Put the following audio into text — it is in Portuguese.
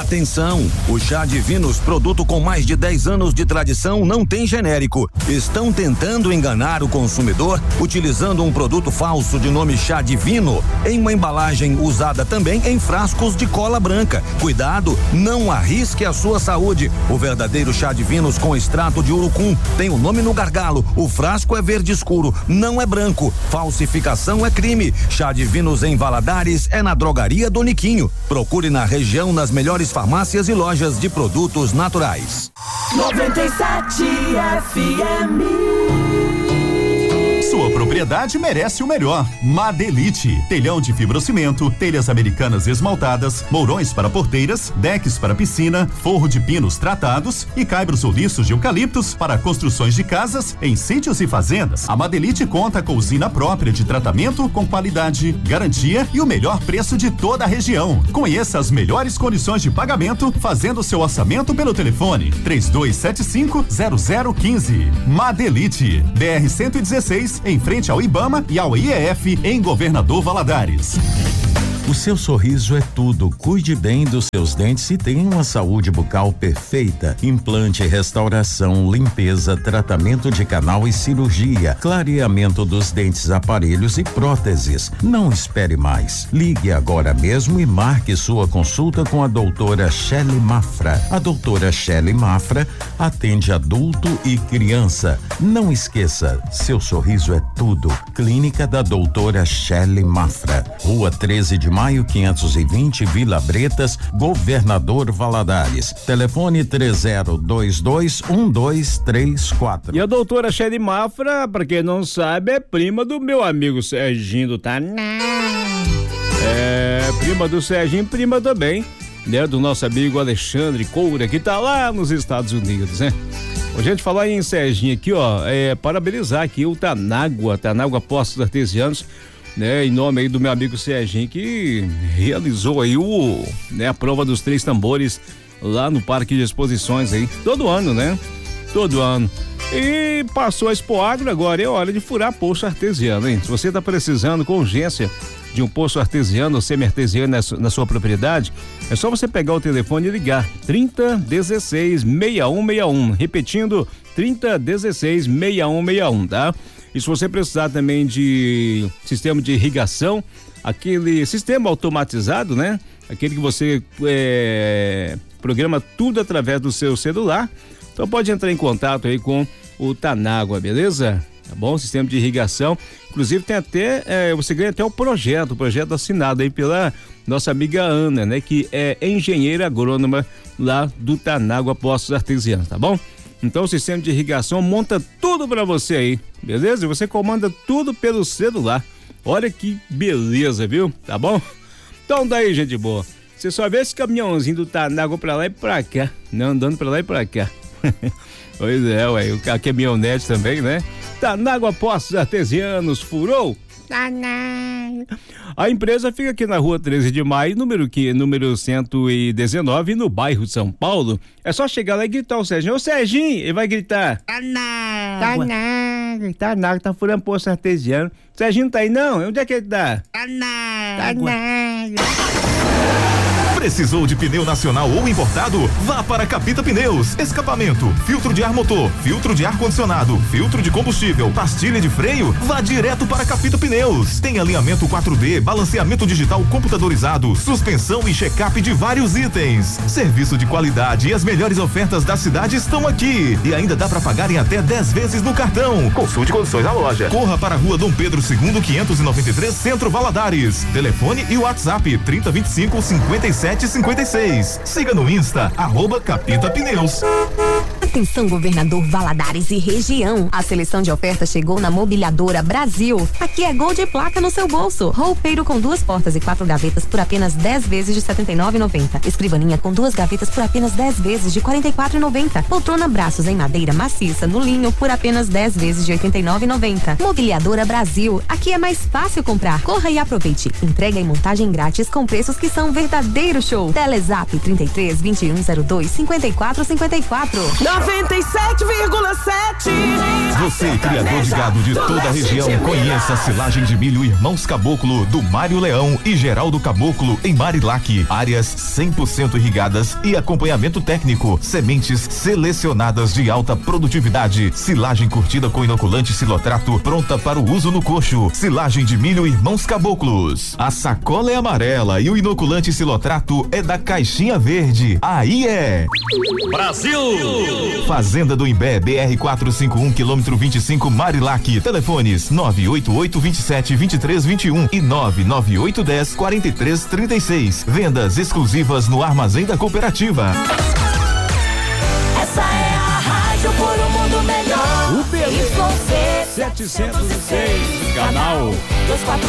Atenção, o Chá Divinos, produto com mais de 10 anos de tradição, não tem genérico. Estão tentando enganar o consumidor utilizando um produto falso de nome Chá Divino em uma embalagem usada também em frascos de cola branca. Cuidado, não arrisque a sua saúde. O verdadeiro Chá Divinos com extrato de urucum tem o nome no gargalo. O frasco é verde escuro, não é branco. Falsificação é crime. Chá Divinos em Valadares é na Drogaria do Niquinho. Procure na região nas melhores farmácias e lojas de produtos naturais. 97 FM. Sua propriedade merece o melhor. Madelite, telhão de fibrocimento, telhas americanas esmaltadas, mourões para porteiras, decks para piscina, forro de pinos tratados e caibros ou liços de eucaliptos para construções de casas em sítios e fazendas. A Madelite conta com usina própria de tratamento com qualidade, garantia e o melhor preço de toda a região. Conheça as melhores condições de pagamento fazendo seu orçamento pelo telefone 3275-0015. Madelite, BR 116 em frente ao IBAMA e ao IEF em Governador Valadares. O seu sorriso é tudo. Cuide bem dos seus dentes e tenha uma saúde bucal perfeita. Implante, restauração, limpeza, tratamento de canal e cirurgia, clareamento dos dentes, aparelhos e próteses. Não espere mais. Ligue agora mesmo e marque sua consulta com a doutora Shelly Mafra. A doutora Shelly Mafra atende adulto e criança. Não esqueça, seu sorriso é tudo. Clínica da doutora Shelly Mafra. Rua 13 de Maio 520, Vila Bretas, Governador Valadares. Telefone 30221234. E a doutora Shelly Mafra, pra quem não sabe, é prima do meu amigo Serginho do Taná. É prima do Serginho, prima também, né? Do nosso amigo Alexandre Coura, que tá lá nos Estados Unidos, né? A gente falar em Serginho aqui, ó, parabenizar aqui o Tanágua Postos Artesianos, né, em nome aí do meu amigo Serginho, que realizou aí a prova dos 3 tambores lá no Parque de Exposições aí, todo ano, né? Todo ano. E passou a Expo Agro, agora é hora de furar poço artesiano, hein? Se você tá precisando com urgência de um poço artesiano ou semi-artesiano na sua propriedade, é só você pegar o telefone e ligar 3016-6161, repetindo 3016-6161, tá? E se você precisar também de sistema de irrigação, aquele sistema automatizado, né? Aquele que você programa tudo através do seu celular, então pode entrar em contato aí com o Tanágua, beleza? Tá bom? Sistema de irrigação, inclusive tem até, você ganha até o projeto assinado aí pela nossa amiga Ana, né? Que é engenheira agrônoma lá do Tanágua Postos Artesianos, tá bom? Então o sistema de irrigação monta tudo pra você aí, beleza? E você comanda tudo pelo celular. Olha que beleza, viu? Tá bom? Então daí, gente boa, você só vê esse caminhãozinho do Tanágua pra lá e pra cá, né? Andando pra lá e pra cá. Pois é, ué, a caminhonete também, né? Tanágua Postos Artesianos, furou? A empresa fica aqui na rua 13 de maio, número 119, no bairro São Paulo. É só chegar lá e gritar o Serginho. Ô Serginho, ele vai gritar: Tanágua, tá furando poço artesiano. Serginho não tá aí não? Onde é que ele tá? Tanágua. Precisou de pneu nacional ou importado? Vá para Capita Pneus. Escapamento, filtro de ar motor, filtro de ar condicionado, filtro de combustível, pastilha de freio? Vá direto para Capita Pneus. Tem alinhamento 4D, balanceamento digital computadorizado, suspensão e check-up de vários itens. Serviço de qualidade e as melhores ofertas da cidade estão aqui. E ainda dá para pagar em até 10 vezes no cartão. Consulte condições na loja. Corra para a rua Dom Pedro II, 593, Centro Valadares. Telefone e WhatsApp 3025-5756. Siga no Insta, @Capita Pneus. Atenção, governador Valadares e região. A seleção de ofertas chegou na Mobiliadora Brasil. Aqui é gol de placa no seu bolso. Roupeiro com 2 portas e 4 gavetas por apenas 10 vezes de R$ 79,90. Escrivaninha com 2 gavetas por apenas 10 vezes de R$ 44,90. Poltrona braços em madeira maciça no linho por apenas 10 vezes de R$ 89,90. Mobiliadora Brasil. Aqui é mais fácil comprar. Corra e aproveite. Entrega e montagem grátis com preços que são verdadeiro show. Telezap 33 2102 5454. Você, criador de gado de toda a região, conheça a silagem de milho Irmãos Caboclo, do Mário Leão e Geraldo Caboclo, em Marilac. Áreas 100% irrigadas e acompanhamento técnico. Sementes selecionadas de alta produtividade. Silagem curtida com inoculante Silotrato, pronta para o uso no coxo. Silagem de milho Irmãos Caboclos. A sacola é amarela e o inoculante Silotrato é da caixinha verde. Aí é Brasil! Fazenda do Imbé, BR 451, quilômetro 25, Marilac. Telefones 988 27 23 21 e 99810 43 36. Vendas exclusivas no Armazém da Cooperativa. Essa é a rádio por um mundo melhor. UPB 706, canal 24